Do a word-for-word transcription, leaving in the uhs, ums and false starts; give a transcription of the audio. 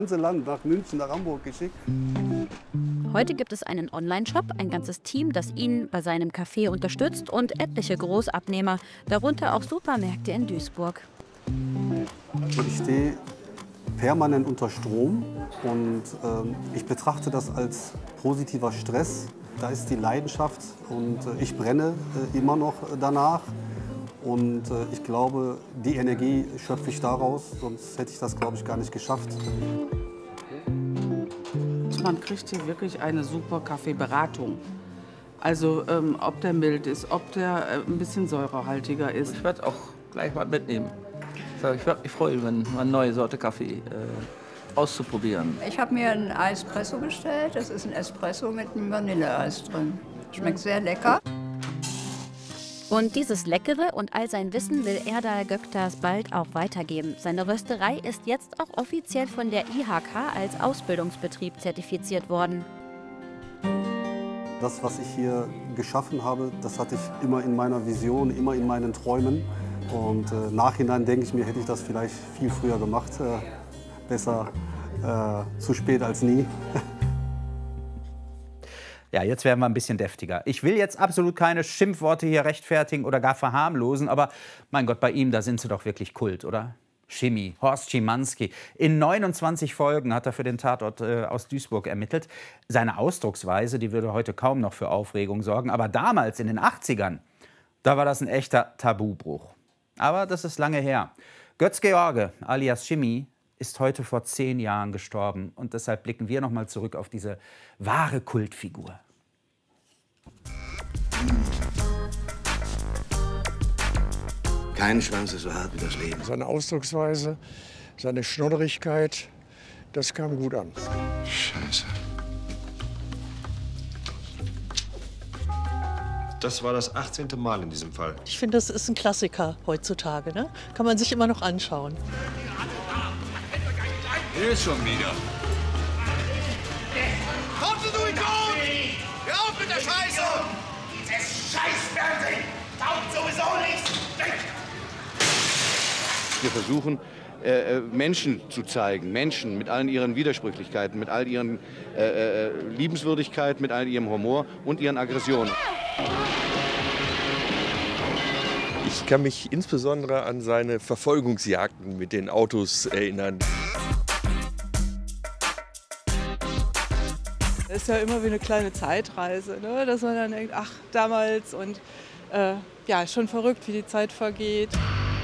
ganze Land nach München, nach Hamburg geschickt. Heute gibt es einen Online-Shop, ein ganzes Team, das ihn bei seinem Café unterstützt und etliche Großabnehmer, darunter auch Supermärkte in Duisburg. Und ich stehe permanent unter Strom und ähm, ich betrachte das als positiver Stress. Da ist die Leidenschaft und äh, ich brenne äh, immer noch danach. Und äh, ich glaube, die Energie schöpfe ich daraus, sonst hätte ich das, glaube ich, gar nicht geschafft. Man kriegt hier wirklich eine super Kaffeeberatung. Also ähm, ob der mild ist, ob der äh, ein bisschen säurehaltiger ist. Ich werde auch gleich mal mitnehmen. Ich würde mich freuen, wenn mal eine neue Sorte Kaffee äh, auszuprobieren. Ich habe mir einen Espresso bestellt. Das ist ein Espresso mit einem Vanilleeis drin. Schmeckt sehr lecker. Und dieses Leckere und all sein Wissen will Erdal Göktas bald auch weitergeben. Seine Rösterei ist jetzt auch offiziell von der I H K als Ausbildungsbetrieb zertifiziert worden. Das, was ich hier geschaffen habe, das hatte ich immer in meiner Vision, immer in meinen Träumen. Und äh, nachhinein denke ich mir, hätte ich das vielleicht viel früher gemacht. Äh, besser äh, zu spät als nie. Ja, jetzt werden wir ein bisschen deftiger. Ich will jetzt absolut keine Schimpfworte hier rechtfertigen oder gar verharmlosen, aber mein Gott, bei ihm, da sind sie doch wirklich Kult, oder? Schimi, Horst Schimanski. In neunundzwanzig Folgen hat er für den Tatort äh, aus Duisburg ermittelt. Seine Ausdrucksweise, die würde heute kaum noch für Aufregung sorgen. Aber damals, in den achtzigern, da war das ein echter Tabubruch. Aber das ist lange her. Götz-George, alias Schimi, ist heute vor zehn Jahren gestorben. Und deshalb blicken wir noch mal zurück auf diese wahre Kultfigur. Kein Schwanz ist so hart wie das Leben. Seine Ausdrucksweise, seine Schnodderigkeit, das kam gut an. Scheiße. Das war das achtzehnte Mal in diesem Fall. Ich finde, das ist ein Klassiker heutzutage. Ne? Kann man sich immer noch anschauen. Hier ist schon wieder. Kommst du in Ton? Hör auf mit der Scheiße! Dieses Scheißfernsehen taugt sowieso nichts! Wir versuchen, äh, Menschen zu zeigen. Menschen mit allen ihren Widersprüchlichkeiten, mit all ihren äh, äh, Liebenswürdigkeit, mit all ihrem Humor und ihren Aggressionen. Ich kann mich insbesondere an seine Verfolgungsjagden mit den Autos erinnern. Das ist ja immer wie eine kleine Zeitreise, ne? Dass man dann denkt, ach, damals und äh, ja, schon verrückt, wie die Zeit vergeht.